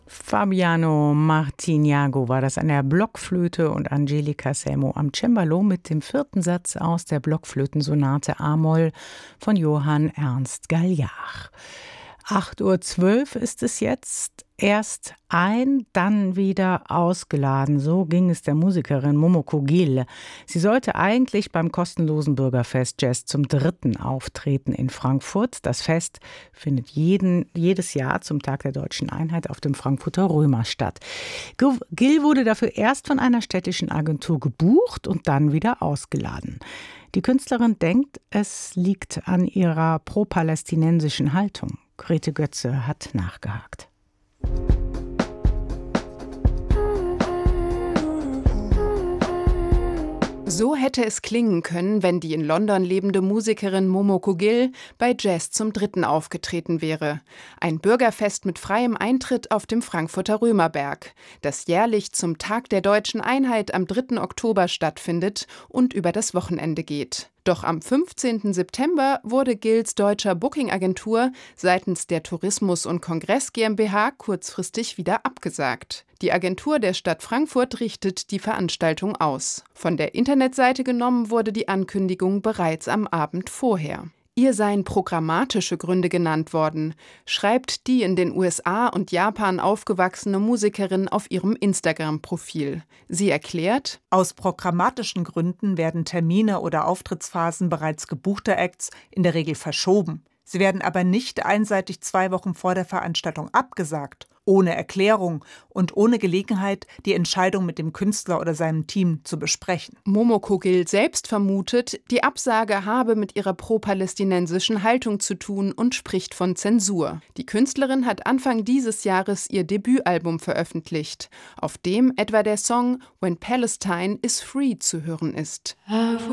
Fabiano Martignago war das an der Blockflöte und Angelica Selmo am Cembalo mit dem 4. Satz aus der Blockflötensonate A-Moll von Johann Ernst Galliard. 8:12 Uhr ist es jetzt. Erst ein, dann wieder ausgeladen. So ging es der Musikerin Momoko Gil. Sie sollte eigentlich beim kostenlosen Bürgerfest Jazz zum 3. auftreten in Frankfurt. Das Fest findet jedes Jahr zum Tag der Deutschen Einheit auf dem Frankfurter Römer statt. Gil wurde dafür erst von einer städtischen Agentur gebucht und dann wieder ausgeladen. Die Künstlerin denkt, es liegt an ihrer pro-palästinensischen Haltung. Grete Götze hat nachgehakt. So hätte es klingen können, wenn die in London lebende Musikerin Momoko Gil bei Jazz zum 3. aufgetreten wäre. Ein Bürgerfest mit freiem Eintritt auf dem Frankfurter Römerberg, das jährlich zum Tag der Deutschen Einheit am 3. Oktober stattfindet und über das Wochenende geht. Doch am 15. September wurde Gils deutscher Booking-Agentur seitens der Tourismus- und Kongress GmbH kurzfristig wieder abgesagt. Die Agentur der Stadt Frankfurt richtet die Veranstaltung aus. Von der Internetseite genommen wurde die Ankündigung bereits am Abend vorher. Ihr seien programmatische Gründe genannt worden, schreibt die in den USA und Japan aufgewachsene Musikerin auf ihrem Instagram-Profil. Sie erklärt: Aus programmatischen Gründen werden Termine oder Auftrittsphasen bereits gebuchter Acts in der Regel verschoben. Sie werden aber nicht einseitig 2 Wochen vor der Veranstaltung abgesagt, ohne Erklärung und ohne Gelegenheit, die Entscheidung mit dem Künstler oder seinem Team zu besprechen. Momoko Gil selbst vermutet, die Absage habe mit ihrer pro-palästinensischen Haltung zu tun und spricht von Zensur. Die Künstlerin hat Anfang dieses Jahres ihr Debütalbum veröffentlicht, auf dem etwa der Song When Palestine is Free zu hören ist.